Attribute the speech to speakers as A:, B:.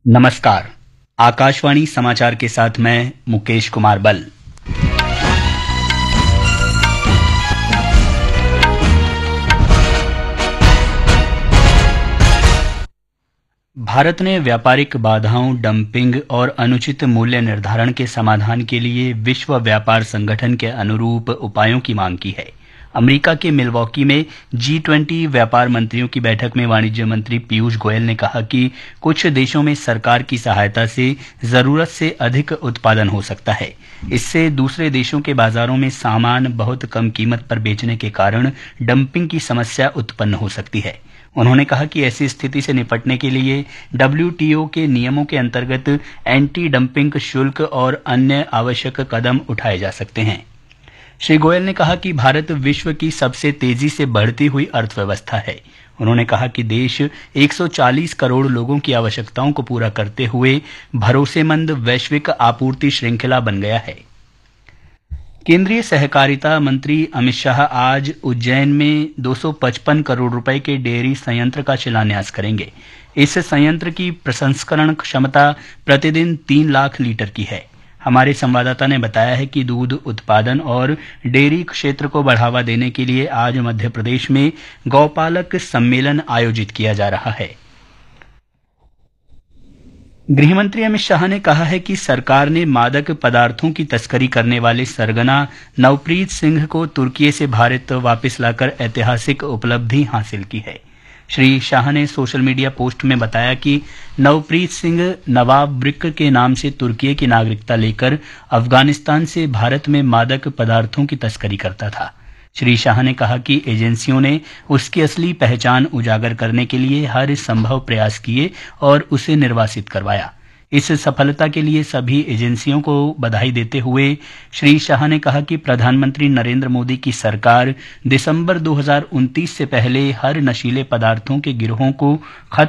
A: नमस्कार। आकाशवाणी समाचार के साथ मैं मुकेश कुमार बल। भारत ने व्यापारिक बाधाओं, डंपिंग और अनुचित मूल्य निर्धारण के समाधान के लिए विश्व व्यापार संगठन के अनुरूप उपायों की मांग की है। अमेरिका के मिलवॉकी में G20 व्यापार मंत्रियों की बैठक में वाणिज्य मंत्री पीयूष गोयल ने कहा कि कुछ देशों में सरकार की सहायता से जरूरत से अधिक उत्पादन हो सकता है। इससे दूसरे देशों के बाजारों में सामान बहुत कम कीमत पर बेचने के कारण डंपिंग की समस्या उत्पन्न हो सकती है। उन्होंने कहा कि ऐसी स्थिति से निपटने के लिए WTO के नियमों के अंतर्गत एंटी डंपिंग शुल्क और अन्य आवश्यक कदम उठाए जा सकते हैं। श्री गोयल ने कहा कि भारत विश्व की सबसे तेजी से बढ़ती हुई अर्थव्यवस्था है। उन्होंने कहा कि देश 140 करोड़ लोगों की आवश्यकताओं को पूरा करते हुए भरोसेमंद वैश्विक आपूर्ति श्रृंखला बन गया है। केंद्रीय सहकारिता मंत्री अमित शाह आज उज्जैन में 255 करोड़ रुपए के डेयरी संयंत्र का शिलान्यास करेंगे। इस संयंत्र की प्रसंस्करण क्षमता प्रतिदिन 3 लाख लीटर की है। हमारे संवाददाता ने बताया है कि दूध उत्पादन और डेयरी क्षेत्र को बढ़ावा देने के लिए आज मध्य प्रदेश में गौपालक सम्मेलन आयोजित किया जा रहा है। गृहमंत्री अमित शाह ने कहा है कि सरकार ने मादक पदार्थों की तस्करी करने वाले सरगना नवप्रीत सिंह को तुर्की से भारत वापस लाकर ऐतिहासिक उपलब्धि हासिल की है। श्री शाह ने सोशल मीडिया पोस्ट में बताया कि नवप्रीत सिंह नवाब ब्रिक के नाम से तुर्की की नागरिकता लेकर अफगानिस्तान से भारत में मादक पदार्थों की तस्करी करता था। श्री शाह ने कहा कि एजेंसियों ने उसकी असली पहचान उजागर करने के लिए हर संभव प्रयास किए और उसे निर्वासित करवाया। इस सफलता के लिए सभी एजेंसियों को बधाई देते हुए श्री शाह ने कहा कि प्रधानमंत्री नरेंद्र मोदी की सरकार दिसंबर 2029 से पहले हर नशीले पदार्थों के गिरोहों को खत्म